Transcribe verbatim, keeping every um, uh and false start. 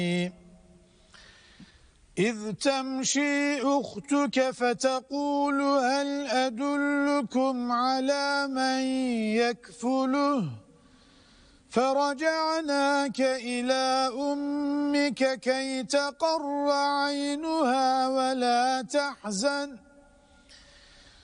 إذ تمشي أختك فتقول هل أدلكم على من يكفله فرجعناك إلى أمك كي تقر عينها ولا تحزن